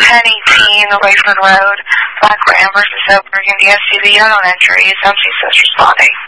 1018 Lakeford Road, Black Ram versus Oak Burgundy SUV unknown entry. Is empty, says responding.